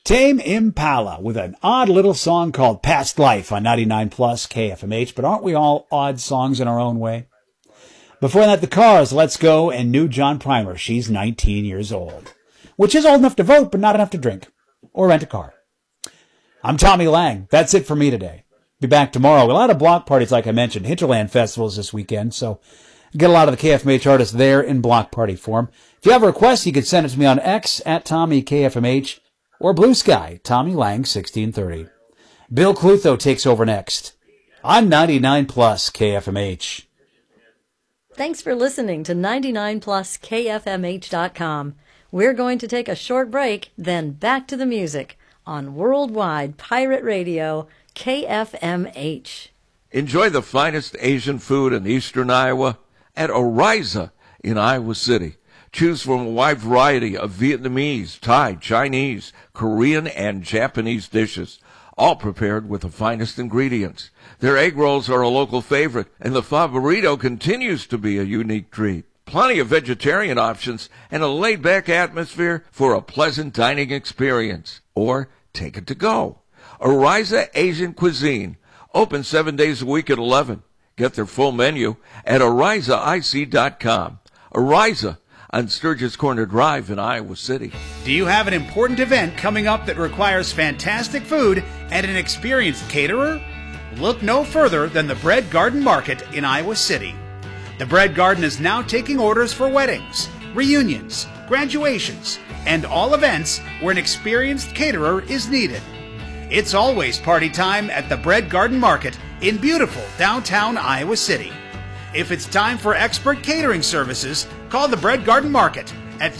Tame Impala with an odd little song called Past Life on 99 Plus KFMH, but aren't we all odd songs in our own way? Before that, The Cars, Let's Go, and New John Primer, She's 19 Years Old, which is old enough to vote, but not enough to drink or rent a car. I'm Tommy Lang. That's it for me today. Be back tomorrow. A lot of block parties, like I mentioned. Hinterland Festivals this weekend, so get a lot of the KFMH artists there in block party form. If you have a request, you can send it to me on X at TommyKFMH or Blue Sky, Tommy Lang 1630. Bill Clutho takes over next on 99 Plus KFMH. Thanks for listening to 99pluskfmh.com. We're going to take a short break, then back to the music on Worldwide Pirate Radio, KFMH. Enjoy the finest Asian food in eastern Iowa at Oriza in Iowa City. Choose from a wide variety of Vietnamese, Thai, Chinese, Korean, and Japanese dishes, all prepared with the finest ingredients. Their egg rolls are a local favorite, and the pho burrito continues to be a unique treat. Plenty of vegetarian options and a laid-back atmosphere for a pleasant dining experience. Or take it to go. Oriza Asian Cuisine, open 7 days a week at 11. Get their full menu at OrizaIC.com. Oriza on Sturgis Corner Drive in Iowa City. Do you have an important event coming up that requires fantastic food and an experienced caterer? Look no further than the Bread Garden Market in Iowa City. The Bread Garden is now taking orders for weddings, reunions, graduations, and all events where an experienced caterer is needed. It's always party time at the Bread Garden Market in beautiful downtown Iowa City. If it's time for expert catering services, call the Bread Garden Market at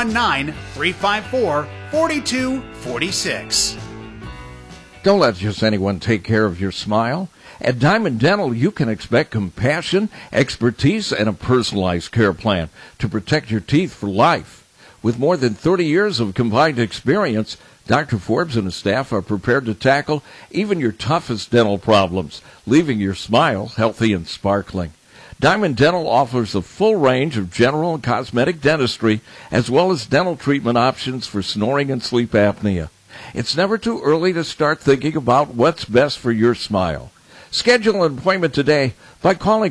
319-354-4246. Don't let just anyone take care of your smile. At Diamond Dental, you can expect compassion, expertise, and a personalized care plan to protect your teeth for life. With more than 30 years of combined experience, Dr. Forbes and his staff are prepared to tackle even your toughest dental problems, leaving your smile healthy and sparkling. Diamond Dental offers a full range of general and cosmetic dentistry, as well as dental treatment options for snoring and sleep apnea. It's never too early to start thinking about what's best for your smile. Schedule an appointment today by calling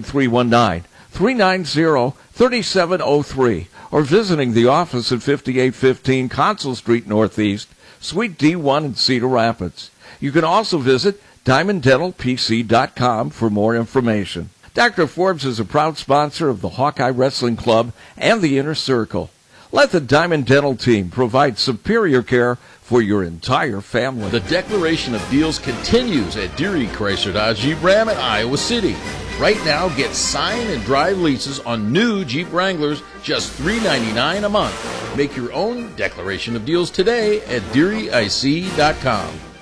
319-390-3703 or visiting the office at 5815 Consul Street Northeast, Suite D1 in Cedar Rapids. You can also visit DiamondDentalPC.com for more information. Dr. Forbes is a proud sponsor of the Hawkeye Wrestling Club and the Inner Circle. Let the Diamond Dental team provide superior care for your entire family. The declaration of deals continues at Deary Chrysler Dodge Jeep Ram in Iowa City. Right now, get sign and drive leases on new Jeep Wranglers, just $399 a month. Make your own declaration of deals today at DearyIC.com.